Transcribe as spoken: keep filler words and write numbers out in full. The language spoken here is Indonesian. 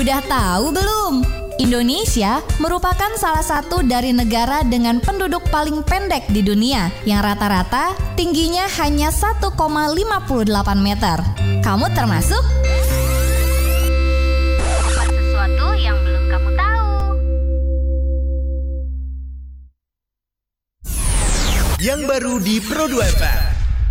Udah tahu belum? Indonesia merupakan salah satu dari negara dengan penduduk paling pendek di dunia yang rata-rata tingginya hanya satu koma lima delapan meter. Kamu termasuk? Sesuatu yang belum kamu tahu. Yang baru di Pro dua F M.